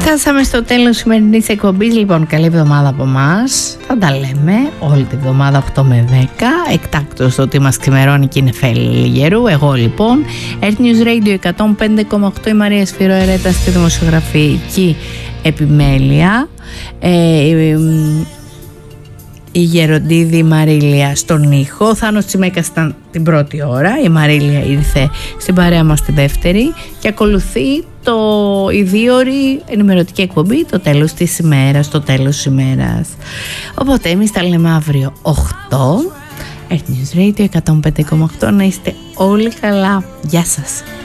Φτάσαμε στο τέλος σημερινής εκπομπής. Λοιπόν, καλή εβδομάδα από εμάς. Θα τα λέμε όλη τη εβδομάδα 8 με 10. Εκτάκτως ότι μας ξημερώνει και είναι φέλη γερού. Εγώ λοιπόν, Earth News Radio 105,8, η Μαρία Σφυροερέτα στη δημοσιογραφική επιμέλεια, η Γεροντίδη Μαρίλια στον ήχο. Θάνος Τσιμέκας ήταν την πρώτη ώρα. Η Μαρίλια ήρθε στην παρέα μας τη δεύτερη. Και ακολουθεί η 2ωρη ενημερωτική εκπομπή, το τέλος της ημέρας, το τέλος της ημέρας. Οπότε εμείς τα λέμε αύριο 8. Earth News Radio 105,8. Να είστε όλοι καλά. Γεια σας.